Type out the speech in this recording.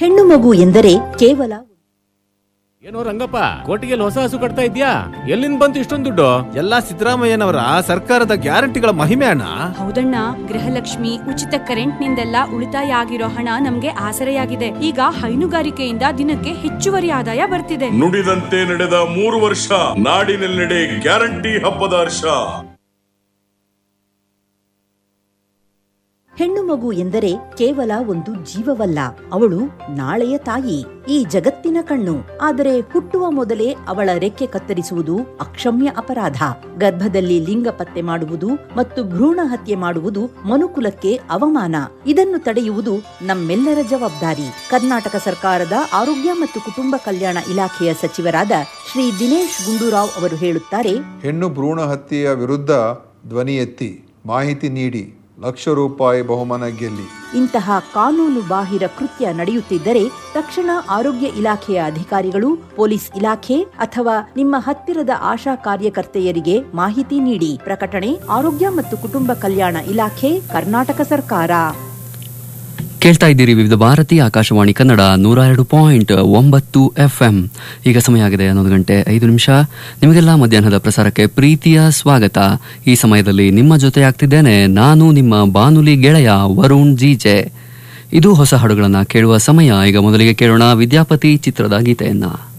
ಹೆಣ್ಣು ಮಗು ಎಂದರೆ ಕೇವಲ ಏನೋ ರಂಗಪ್ಪ, ಕೋಟಿಗೆ ಹೊಸ ಹಸು ಕಟ್ತಾ ಇದ್ಯಾ? ಎಲ್ಲಿಂದ ಬಂತು ಇಷ್ಟೊಂದು ದುಡ್ಡು? ಎಲ್ಲಾ ಸಿದ್ದರಾಮಯ್ಯನವರ ಸರ್ಕಾರದ ಗ್ಯಾರಂಟಿಗಳ ಮಹಿಮೆ ಅಣ್ಣ. ಹೌದಣ್ಣ, ಗೃಹಲಕ್ಷ್ಮಿ, ಉಚಿತ ಕರೆಂಟ್ ನಿಂದೆಲ್ಲ ಉಳಿತಾಯ ಆಗಿರೋ ಹಣ ನಮ್ಗೆ ಆಸರೆಯಾಗಿದೆ. ಈಗ ಹೈನುಗಾರಿಕೆಯಿಂದ ದಿನಕ್ಕೆ ಹೆಚ್ಚುವರಿ ಆದಾಯ ಬರ್ತಿದೆ. ನುಡಿದಂತೆ ನಡೆದ 3 ವರ್ಷ, ನಾಡಿನೆಲ್ಲೆಡೆ ಗ್ಯಾರಂಟಿ ಹಬ್ಬದ ಹರ್ಷ. ಹೆಣ್ಣು ಮಗು ಎಂದರೆ ಕೇವಲ ಒಂದು ಜೀವವಲ್ಲ, ಅವಳು ನಾಳೆಯ ತಾಯಿ, ಈ ಜಗತ್ತಿನ ಕಣ್ಣು. ಆದರೆ ಹುಟ್ಟುವ ಮೊದಲೇ ಅವಳ ರೆಕ್ಕೆ ಕತ್ತರಿಸುವುದು ಅಕ್ಷಮ್ಯ ಅಪರಾಧ. ಗರ್ಭದಲ್ಲಿ ಲಿಂಗ ಪತ್ತೆ ಮಾಡುವುದು ಮತ್ತು ಭ್ರೂಣ ಹತ್ಯೆ ಮಾಡುವುದು ಮನುಕುಲಕ್ಕೆ ಅವಮಾನ. ಇದನ್ನು ತಡೆಯುವುದು ನಮ್ಮೆಲ್ಲರ ಜವಾಬ್ದಾರಿ. ಕರ್ನಾಟಕ ಸರ್ಕಾರದ ಆರೋಗ್ಯ ಮತ್ತು ಕುಟುಂಬ ಕಲ್ಯಾಣ ಇಲಾಖೆಯ ಸಚಿವರಾದ ಶ್ರೀ ದಿನೇಶ್ ಗುಂಡೂರಾವ್ ಅವರು ಹೇಳುತ್ತಾರೆ, ಹೆಣ್ಣು ಭ್ರೂಣ ಹತ್ಯೆಯ ವಿರುದ್ಧ ಧ್ವನಿ ಎತ್ತಿ ಮಾಹಿತಿ ನೀಡಿ ₹1,00,000 ಬಹುಮಾನ ಗೆಲ್ಲಿ. ಇಂತಹ ಕಾನೂನು ಬಾಹಿರ ಕೃತ್ಯ ನಡೆಯುತ್ತಿದ್ದರೆ ತಕ್ಷಣ ಆರೋಗ್ಯ ಇಲಾಖೆಯ ಅಧಿಕಾರಿಗಳು, ಪೊಲೀಸ್ ಇಲಾಖೆ ಅಥವಾ ನಿಮ್ಮ ಹತ್ತಿರದ ಆಶಾ ಕಾರ್ಯಕರ್ತೆಯರಿಗೆ ಮಾಹಿತಿ ನೀಡಿ. ಪ್ರಕಟಣೆ ಆರೋಗ್ಯ ಮತ್ತು ಕುಟುಂಬ ಕಲ್ಯಾಣ ಇಲಾಖೆ, ಕರ್ನಾಟಕ ಸರ್ಕಾರ. ಕೇಳ್ತಾ ಇದ್ದೀರಿ ವಿವಿಧ ಭಾರತಿ ಆಕಾಶವಾಣಿ ಕನ್ನಡ 102.9 FM. ಈಗ ಸಮಯ ಆಗಿದೆ 11:05. ನಿಮಗೆಲ್ಲ ಮಧ್ಯಾಹ್ನದ ಪ್ರಸಾರಕ್ಕೆ ಪ್ರೀತಿಯ ಸ್ವಾಗತ. ಈ ಸಮಯದಲ್ಲಿ ನಿಮ್ಮ ಜೊತೆ ಆಗ್ತಿದ್ದೇನೆ ನಾನು ನಿಮ್ಮ ಬಾನುಲಿ ಗೆಳೆಯ ವರುಣ್ ಜಿಜೆ. ಇದು ಹೊಸ ಹಾಡುಗಳನ್ನು ಕೇಳುವ ಸಮಯ. ಈಗ ಮೊದಲಿಗೆ ಕೇಳೋಣ ವಿದ್ಯಾಪತಿ ಚಿತ್ರದ ಗೀತೆಯನ್ನ.